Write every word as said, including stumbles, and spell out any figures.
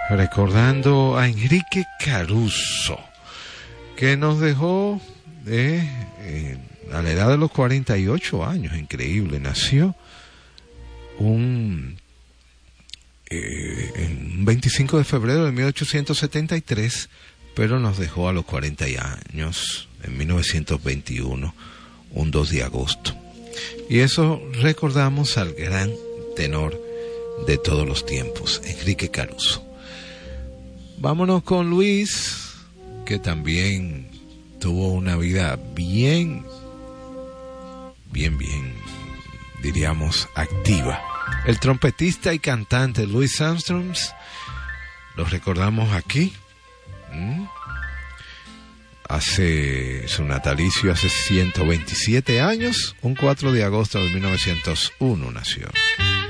recordando a Enrique Caruso, que nos dejó eh, eh, a la edad de los cuarenta y ocho años, increíble. Nació un, eh, un veinticinco de febrero de mil ochocientos setenta y tres, pero nos dejó a los cuarenta años, en mil novecientos veintiuno, un dos de agosto. Y eso recordamos al gran tenor de todos los tiempos, Enrique Caruso. Vámonos con Luis, que también tuvo una vida bien, bien, bien, diríamos, activa. El trompetista y cantante Louis Armstrong, lo recordamos aquí. ¿Mm? Hace su natalicio, hace ciento veintisiete años, un cuatro de agosto de mil novecientos uno nació.